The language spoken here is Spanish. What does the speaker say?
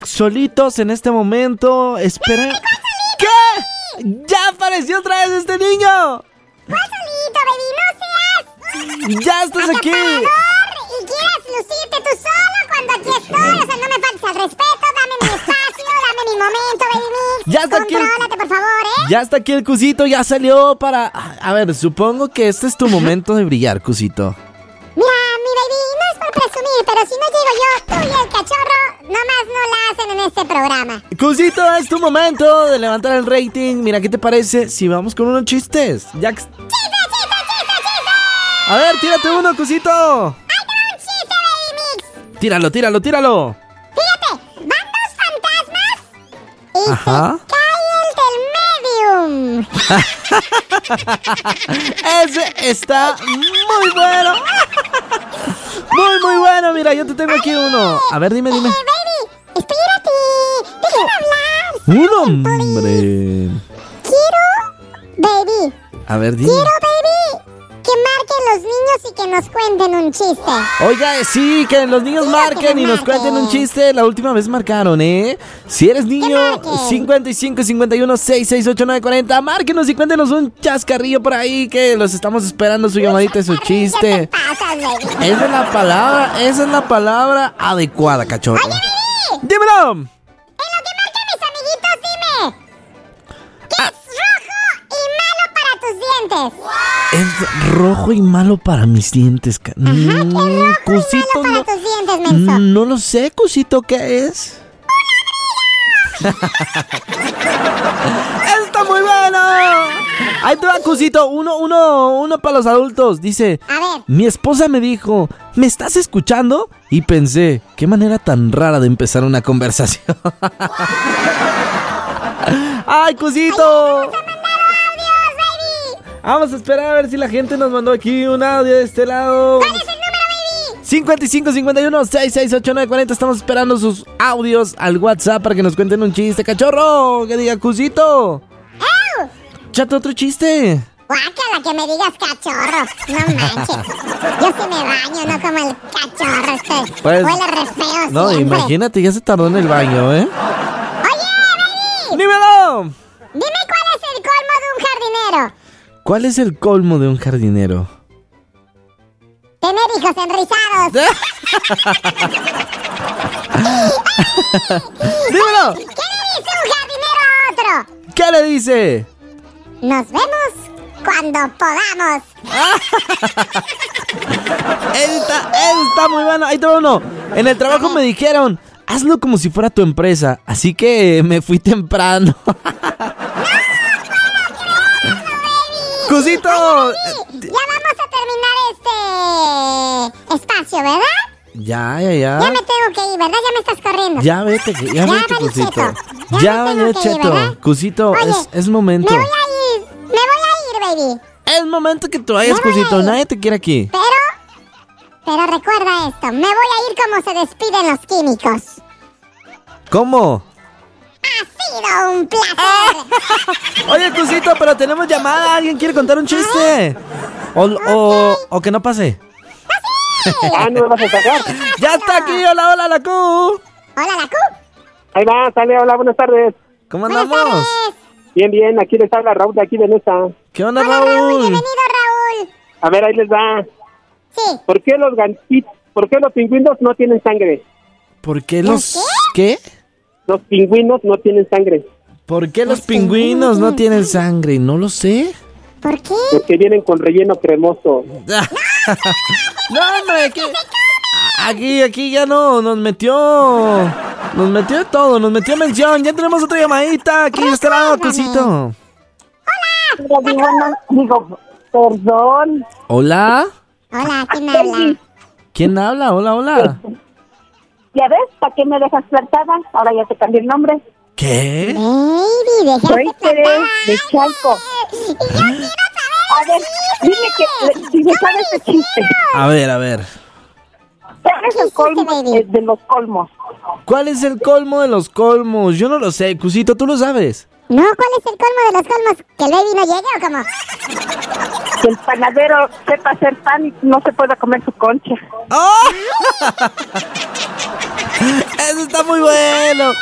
solitos en este momento. Esperen. ¿Qué? ¡Ya apareció otra vez este niño! ¿Cuál solito, baby? ¡No seas! ¡Ya estás aquí! Y quieres lucirte tú solo cuando aquí estoy. O sea, no me faltes al respeto. Dame mi espacio, dame mi momento, baby mix. Ya está aquí. Contrólate, por favor, ¿eh? Ya está aquí el Cusito, ya salió para... A ver, supongo que este es tu momento de brillar, Cusito. Mira, mi baby, no es por presumir, pero si no llego yo, tú y el cachorro nomás no la hacen en este programa. Cusito, es tu momento de levantar el rating. Mira, ¿qué te parece si vamos con unos chistes? ¡Chiste! A ver, tírate uno, Cusito. ¡Ahí te va un chiste, baby mix! Tíralo. Fíjate, van dos fantasmas y Ajá. se cae el del medium. Ese está muy bueno. Muy bueno. Mira, yo te tengo aquí uno. A ver, dime. Baby, espérate. Déjame hablar. Un hombre. Quiero, baby. A ver, dime. Quiero, baby, que marquen los niños y que nos cuenten un chiste. Oiga, sí, que los niños marquen y nos cuenten un chiste. La última vez marcaron, ¿eh? Si eres niño, 55 51 668 940. Márquenos y cuéntenos un chascarrillo por ahí, que los estamos esperando su llamadita y su chiste. ¿Qué te pasas, baby? Esa es la palabra adecuada, cachorro. Oye, baby, ¡Dímelo! en lo que marcan mis amiguitos, dime. ¿Qué es rojo y malo para tus dientes? Es rojo y malo para mis dientes. Ajá, ¿qué es rojo Cusito, y malo para tus dientes, menso? no lo sé, Cusito, ¿qué es? ¡Está muy bueno! Ahí te va, Cusito. Uno para los adultos. Dice: A ver. mi esposa me dijo, ¿me estás escuchando? Y pensé, qué manera tan rara de empezar una conversación. ¡Ay, Cusito! Vamos a esperar a ver si la gente nos mandó aquí un audio de este lado. ¿Cuál es el número, baby? 55 51 668 940. Estamos esperando sus audios al WhatsApp para que nos cuenten un chiste, cachorro. Que diga, Cusito. ¡Ew! Échate otro chiste. Guácala, que me digas cachorro. No manches. Yo sí me baño, no como el cachorro este. Pues, huele re feo No, siempre. imagínate, ya se tardó en el baño, ¿eh? Oye, baby, ¡Dímelo! dime cuál es el colmo de un jardinero. ¿Cuál es el colmo de un jardinero? Tener hijos enrizados. ¡Dímelo! ¿Qué le dice un jardinero a otro? ¿Qué le dice? Nos vemos cuando podamos. Está muy bueno. Ahí te va uno. En el trabajo me dijeron, hazlo como si fuera tu empresa. Así que me fui temprano. Cusito. Ya vamos a terminar este espacio, ¿verdad? Ya. Ya me tengo que ir, ¿verdad? Ya me estás corriendo. Ya vete, vale, Cusito. Cheto. Ya me tengo vale, que ir, Cheto. ¿verdad? Cusito, Oye, es momento. Me voy a ir, baby. Es momento que te vayas, Me voy a Cusito. ir. Nadie te quiere aquí. Pero recuerda esto, me voy a ir como se despiden los químicos. ¿Cómo? Ha sido un placer. Oye, Cusito, pero tenemos llamada. ¿Alguien quiere contar un chiste? O que no pase. ¿No me vas a sacar? ¡Ya está aquí! ¡Hola, la Q! Hola, la Q. Ahí va, sale, hola, buenas tardes. ¿Cómo Buenas andamos? tardes. Bien, aquí les habla Raúl de aquí de Nesa. ¿Qué onda, Hola, Raúl. Raúl? Bienvenido, Raúl. A ver, ahí les va. Sí. ¿Por qué los pingüinos no tienen sangre? ¿Por qué los... ¿Qué? Los pingüinos no tienen sangre. ¿Por qué los pingüinos no tienen sangre? No lo sé. ¿Por qué? Porque vienen con relleno cremoso. No, hombre, aquí ya no, nos metió de todo, nos metió mención. Ya tenemos otra llamadita aquí de este lado, Cusito. Digo, perdón. ¿Hola? Hola, ¿quién habla? ¿Quién habla? Hola. ¿Ya ves? ¿Para qué me dejas plantada? Ahora ya te cambié el nombre. ¿Qué? Baby, dejaste Soy Tere plantada. de Chalco. Y yo quiero A ver, dime que si me sabes el chiste. A ver. ¿Cuál es el colmo baby? de los colmos? ¿Cuál es el colmo de los colmos? Yo no lo sé, Cusito, ¿tú lo sabes? No, ¿cuál es el colmo de los colmos? ¿Que el baby no llegue o cómo? Que el panadero sepa hacer pan y no se pueda comer su concha. ¡Oh! Eso está muy bueno.